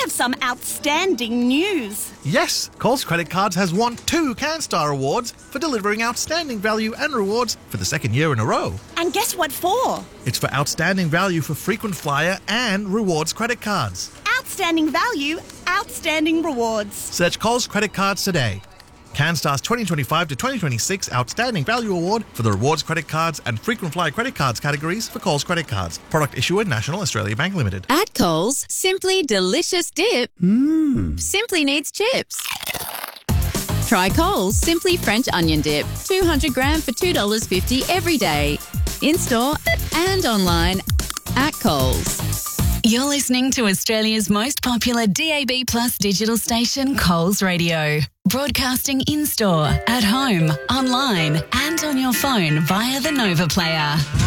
have some outstanding news. Yes, Coles Credit Cards has won 2 CanStar Awards for delivering outstanding value and rewards for the second year in a row. And guess what for? It's for outstanding value for frequent flyer and rewards credit cards. Outstanding value, outstanding rewards. Search Coles Credit Cards today. CanStar's 2025 to 2026 Outstanding Value Award for the rewards credit cards and frequent flyer credit cards categories for Coles Credit Cards. Product issuer National Australia Bank Limited. At Coles, simply delicious dip simply needs chips. Try Coles Simply French Onion Dip, 200 gram for $2.50 every day. In-store and online at Coles. You're listening to Australia's most popular DAB+ digital station, Coles Radio. Broadcasting in-store, at home, online and on your phone via the Nova Player.